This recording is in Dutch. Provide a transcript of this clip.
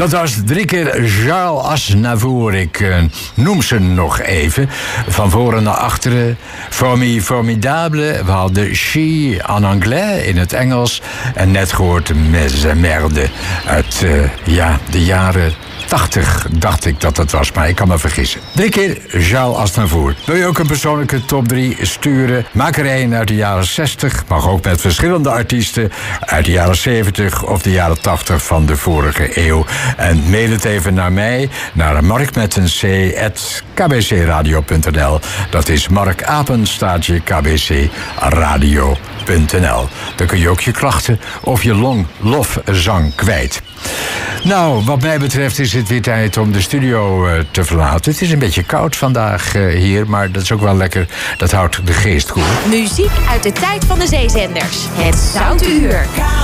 Dat was 3 keer Charles Aznavour. Ik noem ze nog even. Van voren naar achteren. Formidable. We hadden She en anglais in het Engels. En net gehoord Mes Merde. Uit de jaren 80 dacht ik dat het was, maar ik kan me vergissen. 3 keer Charles Aznavour. Wil je ook een persoonlijke top 3 sturen? Maak er een uit de jaren 60. Mag ook met verschillende artiesten uit de jaren 70 of de jaren 80 van de vorige eeuw. En mail het even naar mij, naar mark@kbcradio.nl. Dat is Mark Apenstaartje kbcradio.nl. Dan kun je ook je klachten of je lofzang kwijt. Nou, wat mij betreft is het weer tijd om de studio te verlaten. Het is een beetje koud vandaag hier, maar dat is ook wel lekker. Dat houdt de geest koel. Muziek uit de tijd van de zeezenders. Het Zoute Uur.